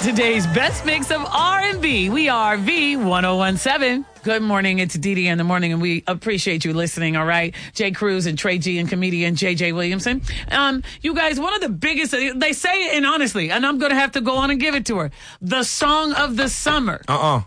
Today's best mix of R&B. We are V1017. Good morning. It's Didi in the morning, and we appreciate you listening, all right? Jay Cruz and Trey G and comedian J.J. Williamson. You guys, one of the biggest, they say it, and honestly, and I'm going to have to go on and give it to her, the song of the summer.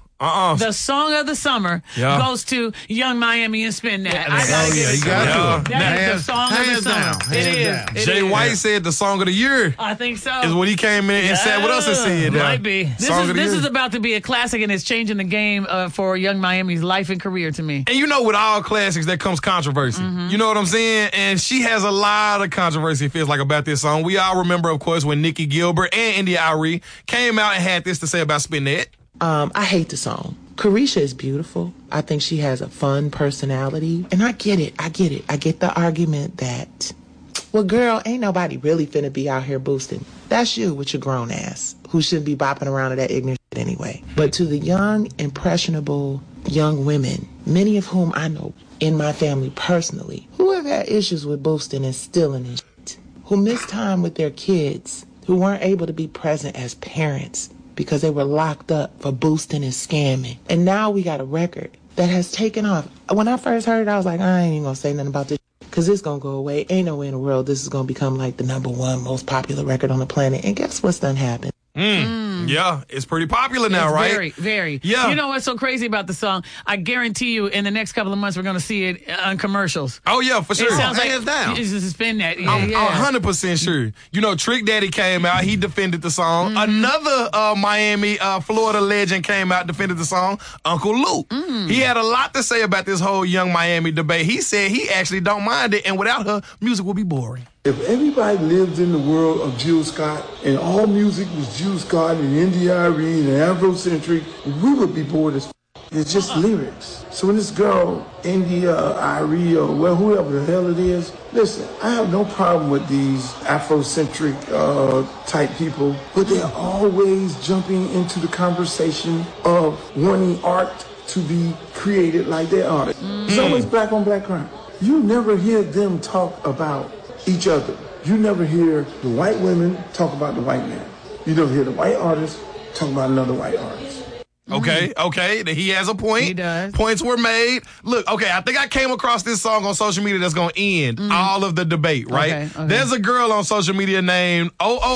The song of the summer goes to Young Miami and Spin That. You got to. That is the song of the summer. It is. Jay White said the song of the year. I think so. Is what he came in and sat with us and said. Might be. This is about to be a classic, and it's changing the game for Young Miami's life and career to me. And you know, with all classics, there comes controversy. Mm-hmm. You know what I'm saying? And she has a lot of controversy, it feels like, about this song. We all remember, of course, when Nikki Gilbert and India Arie came out and had this to say about Spin That. I hate the song. Carisha is beautiful. I think she has a fun personality. And I get it. I get the argument that, well, girl, ain't nobody really finna be out here boosting. That's you with your grown ass, who shouldn't be bopping around to that ignorant shit anyway. But to the young, impressionable young women, many of whom I know in my family personally, who have had issues with boosting and stealing and shit, who miss time with their kids, who weren't able to be present as parents, because they were locked up for boosting and scamming. And now we got a record that has taken off. When I first heard it, I was like, I ain't even gonna say nothing about this, because it's gonna go away. Ain't no way in the world this is gonna become like the #1 most popular record on the planet. And guess what's done happened? Yeah, it's pretty popular now, right? Very, very. Yeah. You know what's so crazy about the song? I guarantee you in the next couple of months we're going to see it on commercials. Oh, yeah, for sure. It sounds like hands down. it's just Spin That. I'm 100% sure. You know, Trick Daddy came out. He defended the song. Another Miami, Florida legend came out, defended the song, Uncle Luke. He had a lot to say about this whole Young Miami debate. He said he actually don't mind it, and without her, music would be boring. If everybody lived in the world of Jill Scott and all music was Jill Scott and India Arie and Afrocentric, we would be bored as f***. It's just lyrics. So when this girl, India Arie or whoever the hell it is, listen, I have no problem with these Afrocentric type people, but they're always jumping into the conversation of wanting art to be created like their art. It's always black on black crime. You never hear them talk about each other. You never hear the white women talk about the white man. You never hear the white artist talk about another white artist. Okay, he has a point. He does. Points were made. Look, okay, I think I came across this song on social media that's going to end all of the debate, right? Okay. There's a girl on social media named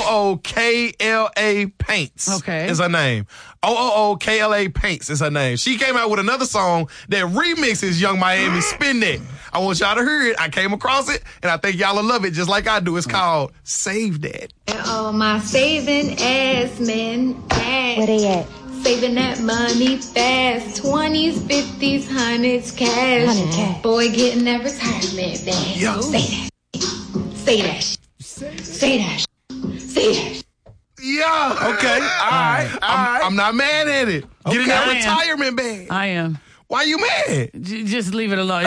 OOOKLA Paints. Okay. Is her name. OOOKLA Paints is her name. She came out with another song that remixes Young Miami Spin That. I want y'all to hear it. I came across it, and I think y'all will love it just like I do. It's called Save That. All my saving ass men. Where they at? Saving that money fast. 20s, 50s, 100s cash. 100 cash. Boy, getting that retirement bag. Yo. Say that. Say that. Say that. Say that. Yeah. Okay. All right. I'm not mad at it. Getting that I am. retirement bag. I am. Why you mad? Just leave it alone.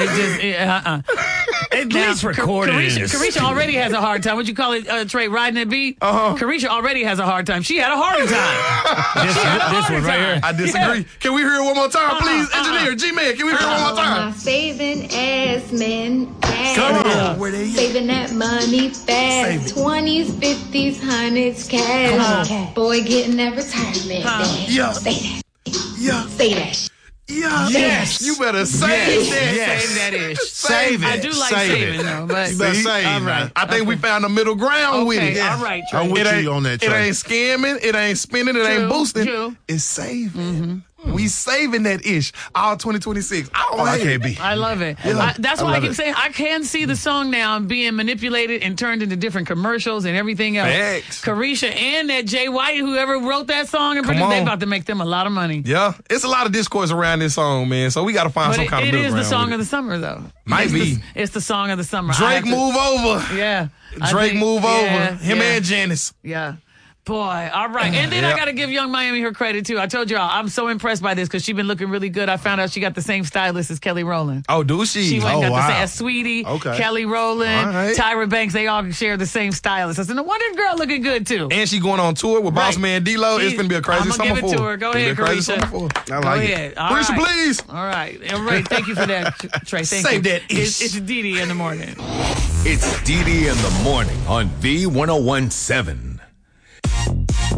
Please record it. Carisha already has a hard time. What you call it, Trey, riding that beat? Carisha already has a hard time. She had a harder time. This one right here. I disagree. Yeah. Can we hear it one more time, please? Engineer, G-Man, can we hear it one more All my time? saving ass men. Come on. Where they at? Saving that money fast. 20s, 50s, 100s cash. Come on. Boy, getting that retirement bag. Yeah. Say that. Yeah. Say that. Yeah. Yes. You better save that. Yes. Save that ish. Save it. I do like Save saving, it. though. But You better save all it. right. I think we found a middle ground with it. All right, Trey. I'm with It you on that, It Trey. ain't scamming. It ain't spinning. It ain't True, boosting. true. It's saving. We saving that ish all 2026. I can't be. I love it. That's why I keep saying I can see the song now being manipulated and turned into different commercials and everything else. Facts. Carisha and that Jay White, whoever wrote that song, and Come they on. about to make them a lot of money. Yeah, it's a lot of discourse around this song, man. So we got to find But some kind of it middle is the ground song with of it. the summer, though. Might be. It's the song of the summer. I Drake have to- move over. Yeah. I Drake think- move over. yeah, Him yeah. and Janice. Yeah. Boy, all right. And then I Yeah. got to give Young Miami her credit, too. I told y'all, I'm so impressed by this because she's been looking really good. I found out she got the same stylist as Kelly Rowland. Oh, do she? She went and got wow. the same as Sweetie, Okay. Kelly Rowland, All right. Tyra Banks. They all share the same stylist. I said, no wonder the girl looking good, too. And she going on tour with Boss Right. Man D-Lo. It's going to be a crazy I'ma summer give it for to her. Go It's gonna ahead, be a crazy Carisha. summer for her. I Go like it. ahead. All Carisha, right. please. All right. All right. Thank you for that, Trey. Thank Save you. that ish. It's Didi in the morning. It's Didi in the morning on V1017.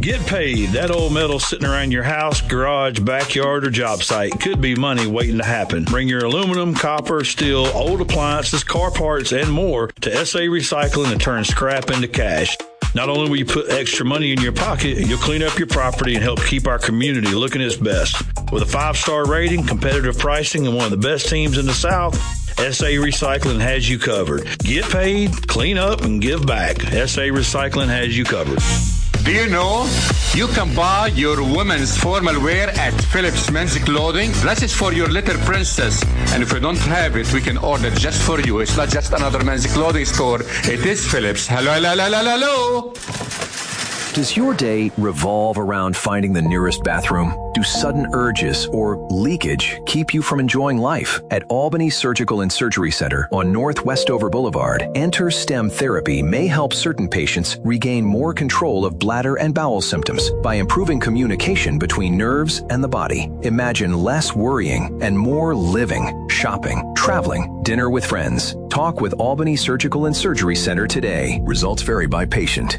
Get Paid. That old metal sitting around your house, garage, backyard, or job site could be money waiting to happen. Bring your aluminum, copper, steel, old appliances, car parts, and more to SA Recycling and turn scrap into cash. Not only will you put extra money in your pocket, you'll clean up your property and help keep our community looking its best. With a 5-star rating, competitive pricing, and one of the best teams in the South, SA Recycling has you covered. Get paid, clean up, and give back. SA Recycling has you covered. Do you know you can buy your women's formal wear at Phillips Men's Clothing? This is for your little princess. And if you don't have it, we can order just for you. It's not just another men's clothing store. It is Phillips. Hello, hello, hello, hello. Does your day revolve around finding the nearest bathroom? Do sudden urges or leakage keep you from enjoying life? At Albany Surgical and Surgery Center on North Westover Boulevard, Enter Stem Therapy may help certain patients regain more control of bladder and bowel symptoms by improving communication between nerves and the body. Imagine less worrying and more living, shopping, traveling, dinner with friends. Talk with Albany Surgical and Surgery Center today. Results vary by patient.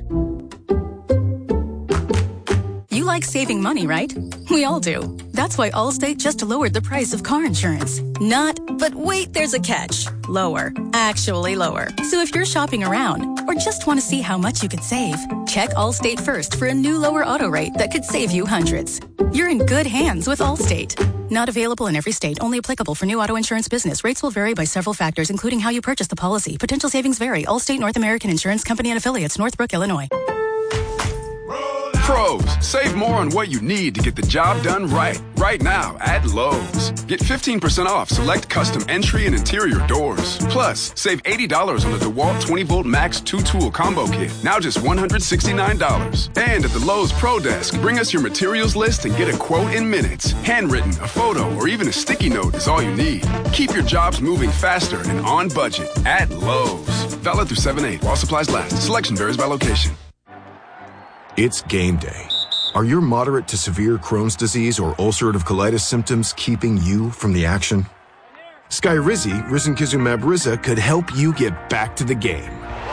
You like saving money, right? We all do. That's why Allstate just lowered the price of car insurance. Not, but wait, there's a catch. Lower. Actually lower. So if you're shopping around or just want to see how much you could save, check Allstate first for a new lower auto rate that could save you hundreds. You're in good hands with Allstate. Not available in every state. Only applicable for new auto insurance business. Rates will vary by several factors, including how you purchase the policy. Potential savings vary. Allstate North American Insurance Company and Affiliates, Northbrook, Illinois. Pros, save more on what you need to get the job done right now at Lowe's. Get 15% off select custom entry and interior doors. Plus, save $80 on the DeWalt 20-volt Max 2-tool combo kit, now just $169. And at the Lowe's Pro Desk, bring us your materials list and get a quote in minutes. Handwritten, a photo, or even a sticky note is all you need. Keep your jobs moving faster and on budget at Lowe's. Valid through 7/8 while supplies last. Selection varies by location. It's game day. Are your moderate to severe Crohn's disease or ulcerative colitis symptoms keeping you from the action? Skyrizi, risankizumab Riza, could help you get back to the game.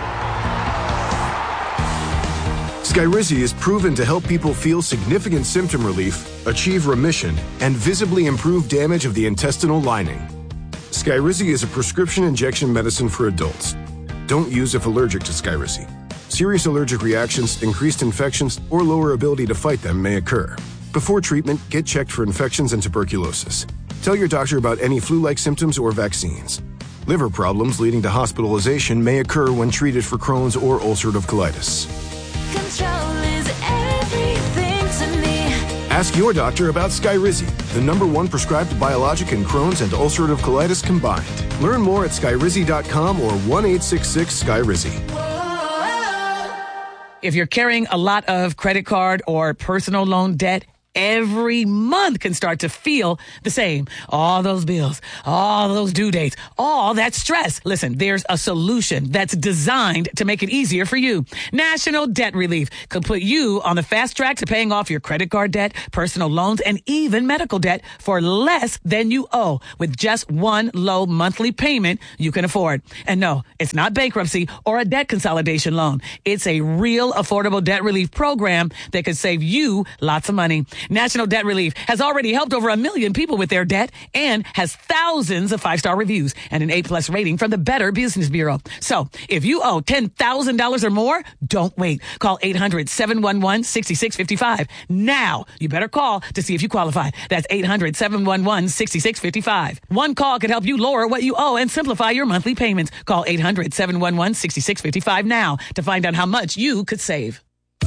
Skyrizi is proven to help people feel significant symptom relief, achieve remission, and visibly improve damage of the intestinal lining. Skyrizi is a prescription injection medicine for adults. Don't use if allergic to Skyrizi. Serious allergic reactions, increased infections, or lower ability to fight them may occur. Before treatment, get checked for infections and tuberculosis. Tell your doctor about any flu-like symptoms or vaccines. Liver problems leading to hospitalization may occur when treated for Crohn's or ulcerative colitis. Control is everything to me. Ask your doctor about Skyrizi, the #1 prescribed biologic in Crohn's and ulcerative colitis combined. Learn more at skyrizi.com or 1-866-SKYRIZI. If you're carrying a lot of credit card or personal loan debt, every month can start to feel the same. All those bills, all those due dates, all that stress. Listen, there's a solution that's designed to make it easier for you. National Debt Relief could put you on the fast track to paying off your credit card debt, personal loans, and even medical debt for less than you owe with just one low monthly payment you can afford. And no, it's not bankruptcy or a debt consolidation loan. It's a real affordable debt relief program that could save you lots of money. National Debt Relief has already helped over 1 million people with their debt and has thousands of 5-star reviews and an A+ rating from the Better Business Bureau. So if you owe $10,000 or more, don't wait. Call 800-711-6655. Now, you better call to see if you qualify. That's 800-711-6655. One call could help you lower what you owe and simplify your monthly payments. Call 800-711-6655 now to find out how much you could save.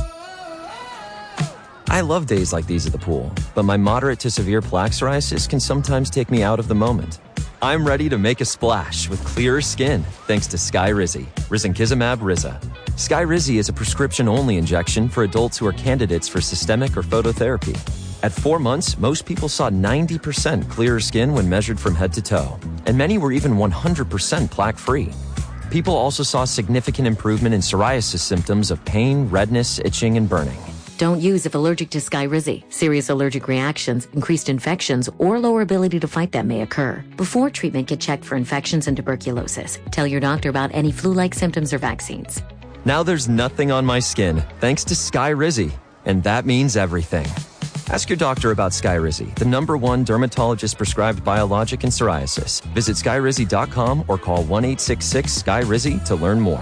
I love days like these at the pool, but my moderate to severe plaque psoriasis can sometimes take me out of the moment. I'm ready to make a splash with clearer skin thanks to Skyrizi, risankizumab Riza. Skyrizi is a prescription-only injection for adults who are candidates for systemic or phototherapy. At 4 months, most people saw 90% clearer skin when measured from head to toe, and many were even 100% plaque-free. People also saw significant improvement in psoriasis symptoms of pain, redness, itching, and burning. Don't use if allergic to Skyrizi. Serious allergic reactions, increased infections, or lower ability to fight them may occur. Before treatment, get checked for infections and tuberculosis. Tell your doctor about any flu-like symptoms or vaccines. Now there's nothing on my skin, thanks to Skyrizi. And that means everything. Ask your doctor about Skyrizi, the #1 dermatologist-prescribed biologic in psoriasis. Visit Skyrizi.com or call 1-866-SKY-RIZZI to learn more.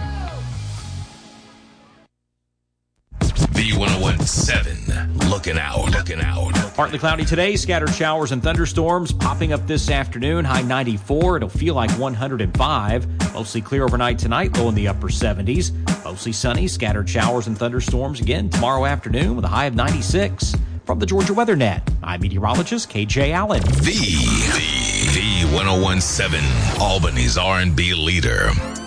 V1017, looking out. Partly cloudy today, scattered showers and thunderstorms popping up this afternoon. High 94, it'll feel like 105. Mostly clear overnight tonight, low in the upper 70s. Mostly sunny, scattered showers and thunderstorms again tomorrow afternoon with a high of 96. From the Georgia Weather Net, I'm meteorologist KJ Allen. V1017, Albany's R&B leader.